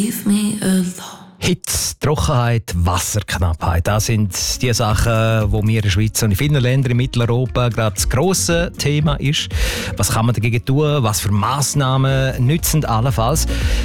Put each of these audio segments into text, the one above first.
Hitze, Trockenheit, Wasserknappheit, das sind die Sachen, die wir in der Schweiz und in vielen Ländern in Mitteleuropa gerade das grosse Thema ist. Was kann man dagegen tun? Was für Massnahmen nützen allenfalls?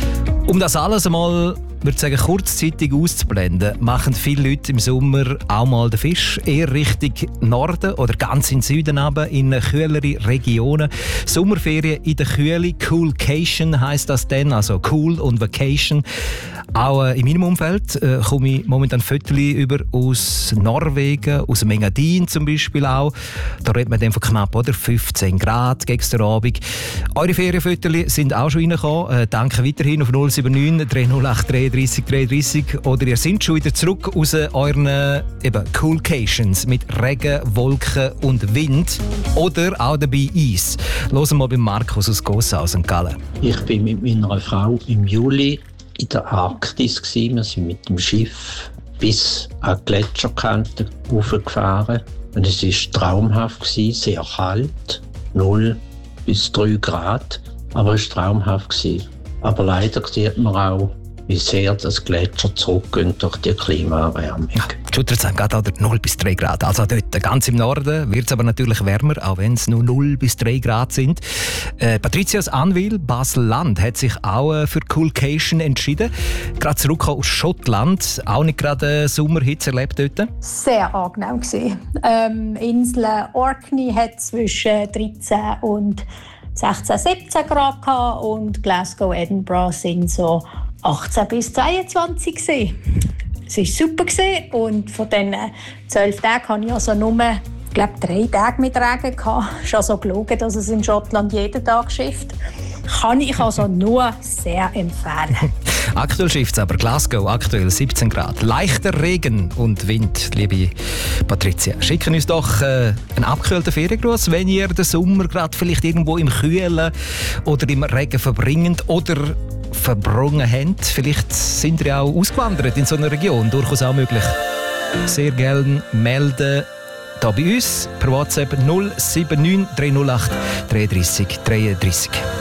Um das alles einmal, würde ich sagen, kurzzeitig auszublenden, machen viele Leute im Sommer auch mal den Fisch eher Richtung Norden oder ganz in den Süden runter, in kühlere Regionen. Sommerferien in der Kühle, Coolcation heisst das dann, also Cool und Vacation. Auch in meinem Umfeld komme ich momentan Fotos über aus Norwegen, aus dem Engadin zum Beispiel auch. Da redet man dann von knapp 15 Grad gegen Abend. Eure Ferienfotos sind auch schon reingekommen. Danke weiterhin auf 079 308 33 33. Oder ihr seid schon wieder zurück aus euren Coolcations mit Regen, Wolken und Wind. Oder auch dabei Eis. Hören wir mal bei Markus aus Gossau aus St. Gallen. Ich bin mit meiner Frau im Juli in der Arktis gewesen. Wir sind mit dem Schiff bis an die Gletscherkante hochgefahren. Und es war traumhaft gewesen, sehr kalt, 0 bis 3 Grad. Aber es war traumhaft gewesen. Aber leider sieht man auch, wie sehr das Gletscher zurückgehen durch die Klimaerwärmung. Die Schütter sagen gerade 0 bis 3 Grad. Also dort ganz im Norden wird es aber natürlich wärmer, auch wenn es nur 0 bis 3 Grad sind. Patricia aus Anwil, Basel-Land, hat sich auch für Coolcation entschieden. Gerade zurück aus Schottland, auch nicht gerade Sommerhitze erlebt dort? Sehr angenehm gewesen. Insel Orkney hat zwischen 13 und 16, 17 Grad gehabt und Glasgow, Edinburgh sind so 18 bis 22 gewesen. Es war super gewesen. Und von diesen 12 Tagen hatte ich also nur, ich glaube, 3 Tage mit Regen gehabt. Es ist also gelogen, dass es in Schottland jeden Tag schifft. Kann ich also nur sehr empfehlen. Aktuell schifft es aber Glasgow, aktuell 17 Grad. Leichter Regen und Wind, liebe Patricia. Schicken uns doch einen abgekühlten Feriengruß, wenn ihr den Sommer gerade vielleicht irgendwo im Kühlen oder im Regen verbringt oder verbrungen habt. Vielleicht sind ihr auch ausgewandert in so einer Region, durchaus auch möglich. Sehr gerne melden hier bei uns per WhatsApp 079 308 33 33.